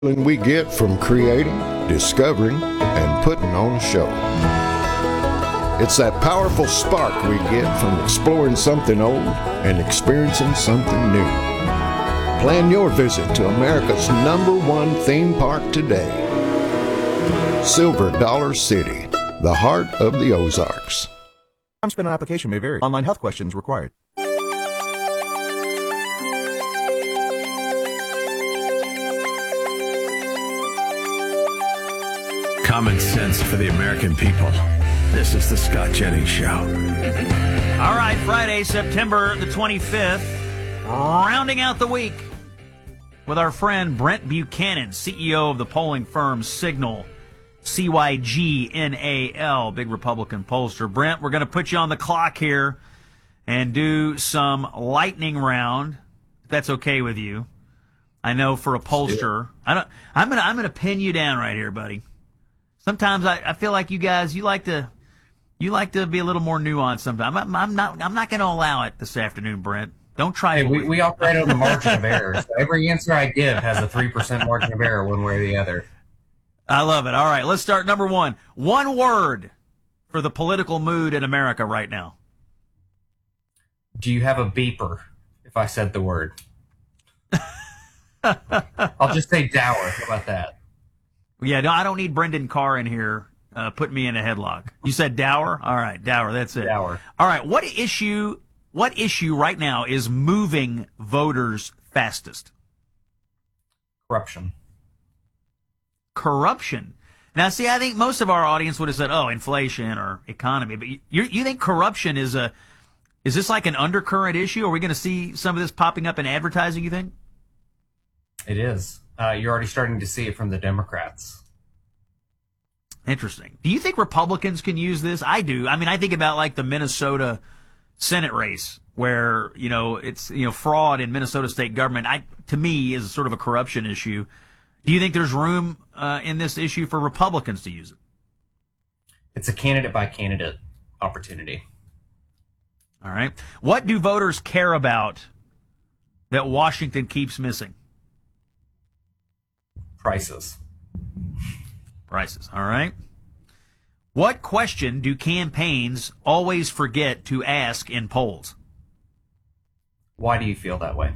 feeling we get from creating, discovering, and putting on a show. It's that powerful spark we get from exploring something old and experiencing something new. Plan your visit to America's #1 theme park today. Silver Dollar City, the heart of the Ozarks. Time spent on application may vary. Online health questions required. Common sense for the American people. This is the Scott Jennings Show. All right, Friday, September the 25th, rounding out the week with our friend Brent Buchanan, CEO of the polling firm Signal, CYGNAL, big Republican pollster. Brent, we're going to put you on the clock here and do some lightning round, if that's okay with you. I know for a pollster, I'm gonna pin you down right here, buddy. Sometimes I feel like you guys, you like to be a little more nuanced sometimes. I'm not going to allow it this afternoon, Brent. Don't try it. We operate on the margin of error. So every answer I give has a 3% margin of error one way or the other. I love it. All right, let's start. Number one. One word for the political mood in America right now. Do you have a beeper if I said the word? I'll just say dour. How about that? Yeah, no, I don't need Brendan Carr in here putting me in a headlock. You said dour? All right, dour, that's it. Dour. All right, what issue right now is moving voters fastest? Corruption. Corruption. Now, see, I think most of our audience would have said, oh, inflation or economy. But you think corruption is this like an undercurrent issue? Are we going to see some of this popping up in advertising, you think? It is. You're already starting to see it from the Democrats. Interesting. Do you think Republicans can use this? I do. I mean, I think about like the Minnesota Senate race where, it's, fraud in Minnesota state government. To me, is sort of a corruption issue. Do you think there's room in this issue for Republicans to use it? It's a candidate by candidate opportunity. All right. What do voters care about that Washington keeps missing? Prices. All right. What question do campaigns always forget to ask in polls? Why do you feel that way?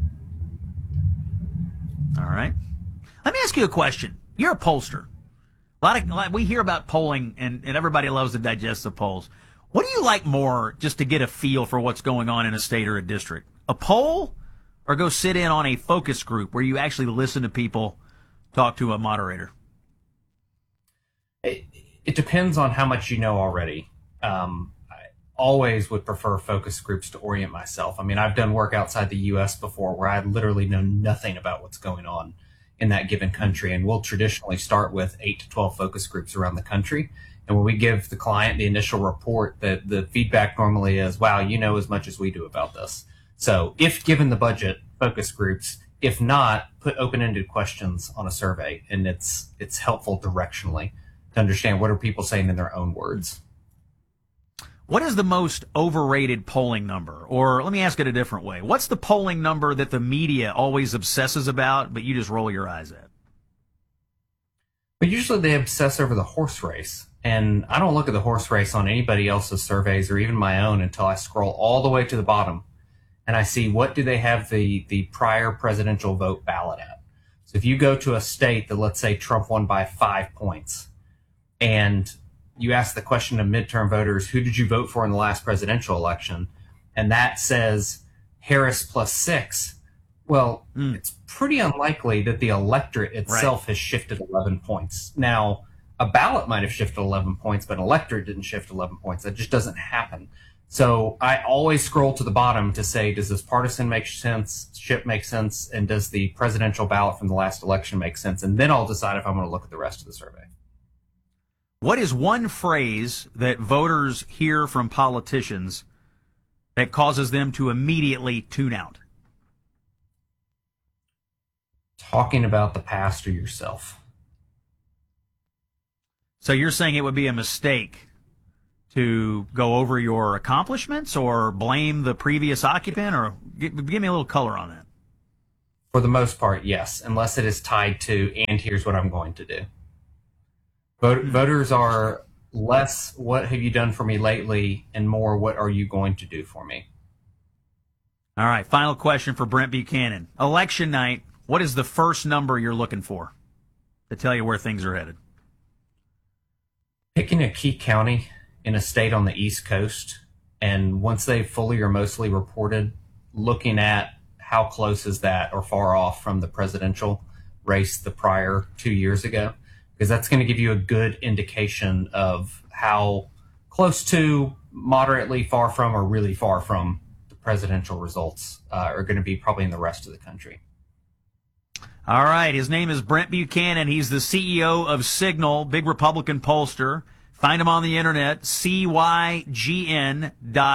All right. Let me ask you a question. You're a pollster. We hear about polling, and everybody loves to digest the polls. What do you like more just to get a feel for what's going on in a state or a district? A poll, or go sit in on a focus group where you actually listen to people talk to a moderator? It depends on how much you know already. I always would prefer focus groups to orient myself. I mean, I've done work outside the U.S. before where I literally know nothing about what's going on in that given country. And we'll traditionally start with 8 to 12 focus groups around the country. And when we give the client the initial report, the feedback normally is, wow, you know as much as we do about this. So if given the budget, focus groups. If not, put open-ended questions on a survey, and it's helpful directionally to understand what are people saying in their own words. What is the most overrated polling number? Or let me ask it a different way. What's the polling number that the media always obsesses about, but you just roll your eyes at? But usually they obsess over the horse race, and I don't look at the horse race on anybody else's surveys or even my own until I scroll all the way to the bottom. And I see what do they have the prior presidential vote ballot at. So if you go to a state that, let's say, Trump won by 5 points, and you ask the question of midterm voters, who did you vote for in the last presidential election? And that says Harris plus 6. Well, it's pretty unlikely that the electorate itself has shifted 11 points. Now, a ballot might have shifted 11 points, but an electorate didn't shift 11 points. That just doesn't happen. So I always scroll to the bottom to say, does this partisan make sense, ship make sense, and does the presidential ballot from the last election make sense? And then I'll decide if I'm going to look at the rest of the survey. What is one phrase that voters hear from politicians that causes them to immediately tune out? Talking about the past or yourself. So you're saying it would be a mistake to go over your accomplishments or blame the previous occupant, or give me a little color on that. For the most part, yes, unless it is tied to, and here's what I'm going to do. Voters are less, what have you done for me lately, and more, what are you going to do for me? All right, final question for Brent Buchanan. Election night, what is the first number you're looking for to tell you where things are headed? Picking a key county in a state on the East Coast, and once they've fully or mostly reported, looking at how close is that or far off from the presidential race the prior 2 years ago, because that's going to give you a good indication of how close to, moderately far from, or really far from the presidential results are going to be probably in the rest of the country. All right. His name is Brent Buchanan. He's the CEO of Signal, big Republican pollster. Find him on the internet, cygn.al.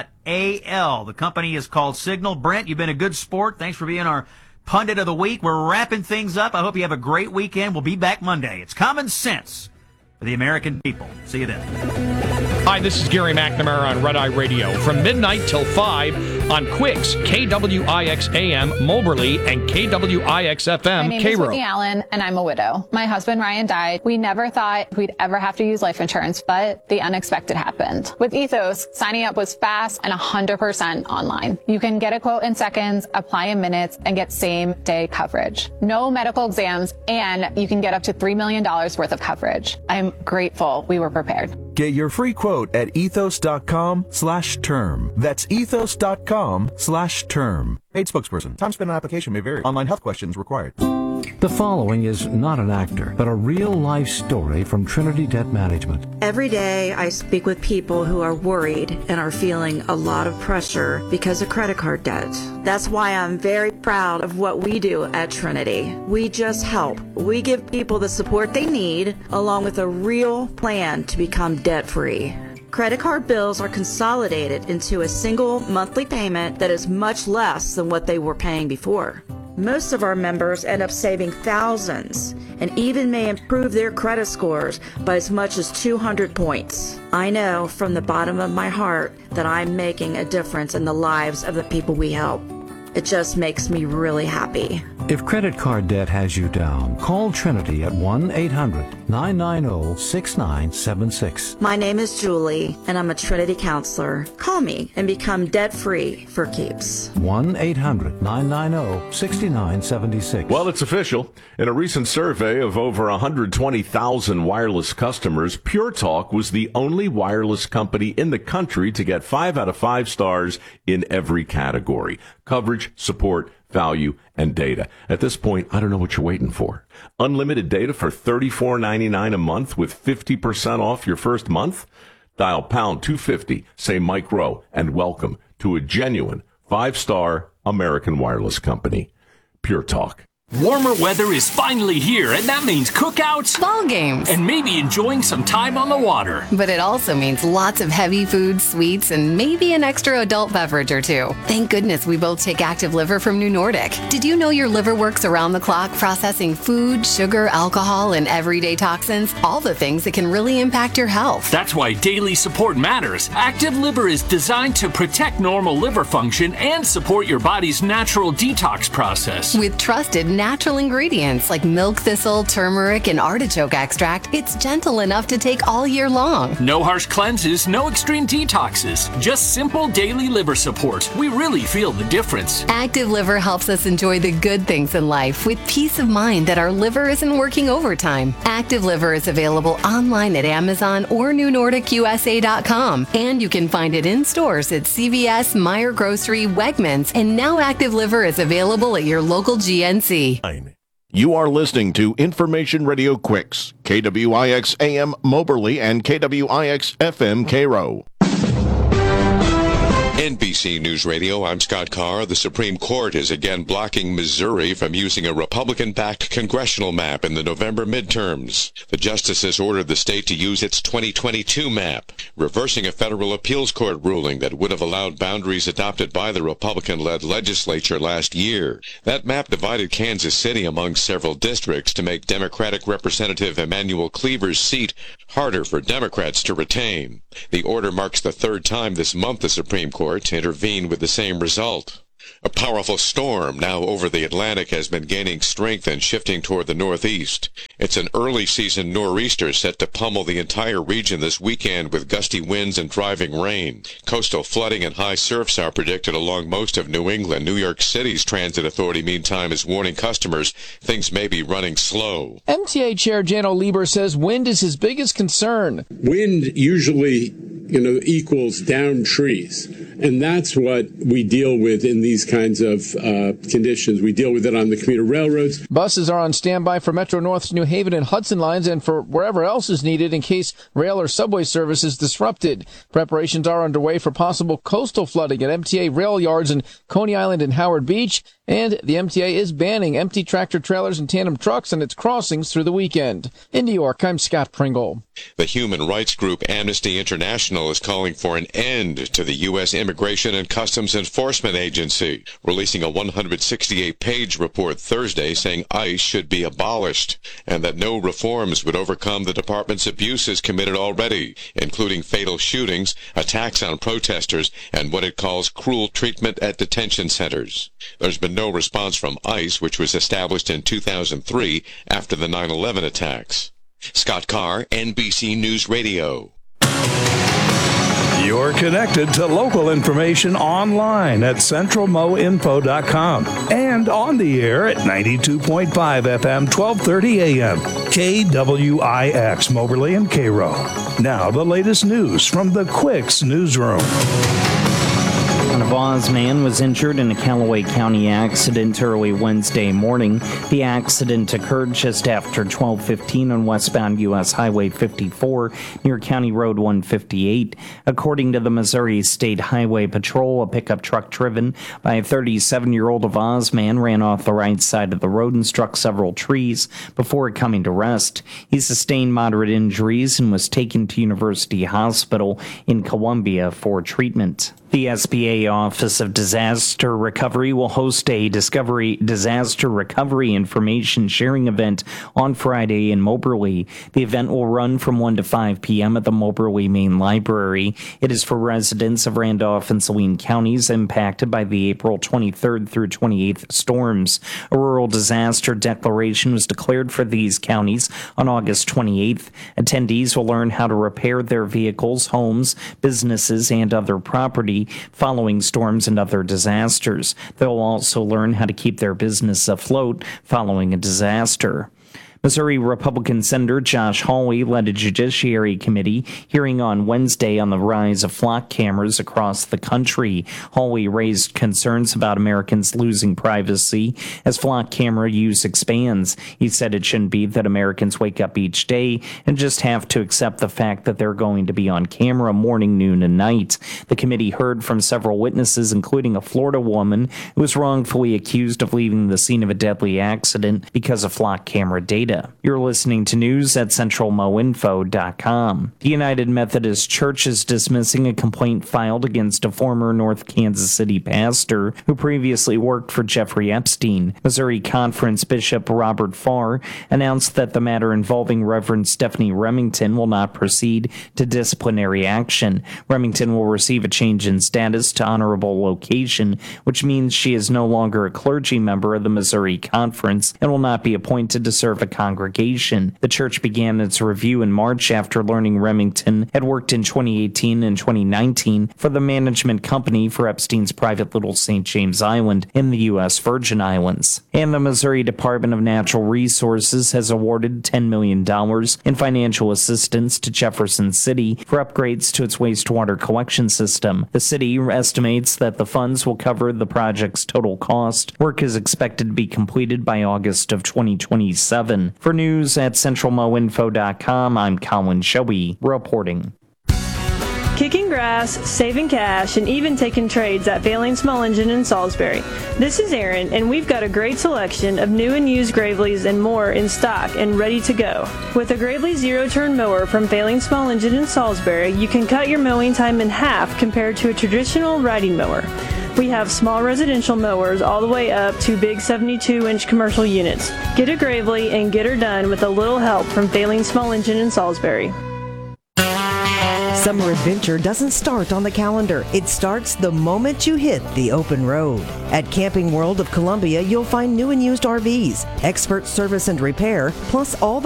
The company is called Signal. Brent, you've been a good sport. Thanks for being our pundit of the week. We're wrapping things up. I hope you have a great weekend. We'll be back Monday. It's Common Sense for the American people. See you then. Hi, this is Gary McNamara on Red Eye Radio from midnight till 5 on Quicks, KWIX AM, Moberly, and KWIX FM, My name is Whitney Allen, and I'm a widow. My husband, Ryan, died. We never thought we'd ever have to use life insurance, but the unexpected happened. With Ethos, signing up was fast and 100% online. You can get a quote in seconds, apply in minutes, and get same-day coverage. No medical exams, and you can get up to $3 million worth of coverage. I'm grateful we were prepared. Get your free quote at ethos.com/term. That's ethos.com/term. Paid spokesperson. Time spent on application may vary. Online health questions required. The following is not an actor, but a real-life story from Trinity Debt Management. Every day I speak with people who are worried and are feeling a lot of pressure because of credit card debt. That's why I'm very proud of what we do at Trinity. We just help. We give people the support they need, along with a real plan to become debt-free. Credit card bills are consolidated into a single monthly payment that is much less than what they were paying before. Most of our members end up saving thousands and even may improve their credit scores by as much as 200 points. I know from the bottom of my heart that I'm making a difference in the lives of the people we help. It just makes me really happy. If credit card debt has you down, call Trinity at 1-800-990-6976. My name is Julie, and I'm a Trinity counselor. Call me and become debt-free for keeps. 1-800-990-6976. Well, it's official. In a recent survey of over 120,000 wireless customers, Pure Talk was the only wireless company in the country to get 5 out of 5 stars in every category: coverage, support, value, and data. At this point, I don't know what you're waiting for. Unlimited data for $34.99 a month with 50% off your first month? Dial pound 250, say Mike Rowe, and welcome to a genuine 5-star American wireless company. Pure Talk. Warmer weather is finally here, and that means cookouts, ball games, and maybe enjoying some time on the water. But it also means lots of heavy food, sweets, and maybe an extra adult beverage or two. Thank goodness we both take Active Liver from New Nordic. Did you know your liver works around the clock processing food, sugar, alcohol, and everyday toxins? All the things that can really impact your health. That's why daily support matters. Active Liver is designed to protect normal liver function and support your body's natural detox process. With trusted natural ingredients like milk thistle, turmeric, and artichoke extract, it's gentle enough to take all year long. No harsh cleanses, no extreme detoxes, just simple daily liver support. We really feel the difference. Active Liver helps us enjoy the good things in life with peace of mind that our liver isn't working overtime. Active Liver is available online at Amazon or NewNordicUSA.com, and you can find it in stores at CVS, Meijer Grocery, Wegmans, and now Active Liver is available at your local GNC. You are listening to Information Radio Quicks, KWIX AM Moberly and KWIX FM Cairo. NBC News Radio, I'm Scott Carr. The Supreme Court is again blocking Missouri from using a Republican-backed congressional map in the November midterms. The justices ordered the state to use its 2022 map, reversing a federal appeals court ruling that would have allowed boundaries adopted by the Republican-led legislature last year. That map divided Kansas City among several districts to make Democratic Representative Emanuel Cleaver's seat harder for Democrats to retain. The order marks the third time this month the Supreme Court intervened with the same result. A powerful storm now over the Atlantic has been gaining strength and shifting toward the northeast. It's an early season nor'easter set to pummel the entire region this weekend with gusty winds and driving rain. Coastal flooding and high surfs are predicted along most of New England. New York City's transit authority, meantime, is warning customers things may be running slow. MTA Chair Jano Lieber says wind is his biggest concern. Wind usually, equals down trees. And that's what we deal with in these kinds of conditions. We deal with it on the commuter railroads. Buses are on standby for Metro North's New Haven and Hudson lines and for wherever else is needed in case rail or subway service is disrupted. Preparations are underway for possible coastal flooding at MTA rail yards in Coney Island and Howard Beach. And the MTA is banning empty tractor trailers and tandem trucks and its crossings through the weekend. In New York, I'm Scott Pringle. The human rights group Amnesty International is calling for an end to the U.S. Immigration and Customs Enforcement Agency, releasing a 168-page report Thursday saying ICE should be abolished and that no reforms would overcome the department's abuses committed already, including fatal shootings, attacks on protesters, and what it calls cruel treatment at detention centers. There's been no response from ICE, which was established in 2003 after the 9/11 attacks. Scott Carr, NBC News Radio. You're connected to local information online at centralmoinfo.com and on the air at 92.5 FM, 1230 AM, KWIX, Moberly and Cairo. Now the latest news from the Quicks Newsroom. A Voss man was injured in a Callaway County accident early Wednesday morning. The accident occurred just after 12:15 on westbound U.S. Highway 54 near County Road 158. According to the Missouri State Highway Patrol, a pickup truck driven by a 37-year-old Voss man ran off the right side of the road and struck several trees before coming to rest. He sustained moderate injuries and was taken to University Hospital in Columbia for treatment. The SBA Office of Disaster Recovery will host a Discovery Disaster Recovery Information Sharing event on Friday in Moberly. The event will run from 1 to 5 p.m. at the Moberly Main Library. It is for residents of Randolph and Saline counties impacted by the April 23rd through 28th storms. A rural disaster declaration was declared for these counties on August 28th. Attendees will learn how to repair their vehicles, homes, businesses, and other property following storms and other disasters. They'll also learn how to keep their business afloat following a disaster. Missouri Republican Senator Josh Hawley led a Judiciary Committee hearing on Wednesday on the rise of flock cameras across the country. Hawley raised concerns about Americans losing privacy as flock camera use expands. He said it shouldn't be that Americans wake up each day and just have to accept the fact that they're going to be on camera morning, noon, and night. The committee heard from several witnesses, including a Florida woman who was wrongfully accused of leaving the scene of a deadly accident because of flock camera data. You're listening to news at centralmoinfo.com. The United Methodist Church is dismissing a complaint filed against a former North Kansas City pastor who previously worked for Jeffrey Epstein. Missouri Conference Bishop Robert Farr announced that the matter involving Reverend Stephanie Remington will not proceed to disciplinary action. Remington will receive a change in status to honorable location, which means she is no longer a clergy member of the Missouri Conference and will not be appointed to serve a congregation. The church began its review in March after learning Remington had worked in 2018 and 2019 for the management company for Epstein's private Little St. James Island in the U.S. Virgin Islands. And the Missouri Department of Natural Resources has awarded $10 million in financial assistance to Jefferson City for upgrades to its wastewater collection system. The city estimates that the funds will cover the project's total cost. Work is expected to be completed by August of 2027. For news at centralmoinfo.com, I'm Colin Shoey reporting. Kicking grass, saving cash, and even taking trades at Failing Small Engine in Salisbury. This is Erin, and we've got a great selection of new and used Graveleys and more in stock and ready to go. With a Gravely zero-turn mower from Failing Small Engine in Salisbury, you can cut your mowing time in half compared to a traditional riding mower. We have small residential mowers all the way up to big 72-inch commercial units. Get a Gravely and get her done with a little help from Failing Small Engine in Salisbury. Summer adventure doesn't start on the calendar. It starts the moment you hit the open road. At Camping World of Columbia, you'll find new and used RVs, expert service and repair, plus all the